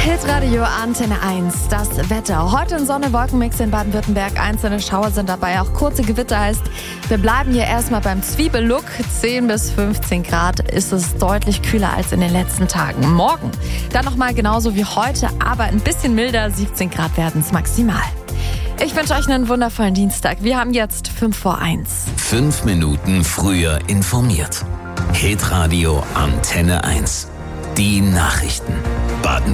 Hitradio Antenne 1, das Wetter. Heute ein Sonne-Wolkenmix in Baden-Württemberg. Einzelne Schauer sind dabei, auch kurze Gewitter heißt. Wir bleiben hier erstmal beim Zwiebellook. 10 bis 15 Grad ist es deutlich kühler als in den letzten Tagen. Morgen dann nochmal genauso wie heute, aber ein bisschen milder. 17 Grad werden es maximal. Ich wünsche euch einen wundervollen Dienstag. Wir haben jetzt 5:05. 5 Minuten früher informiert. Hitradio Antenne 1. Die Nachrichten. Baden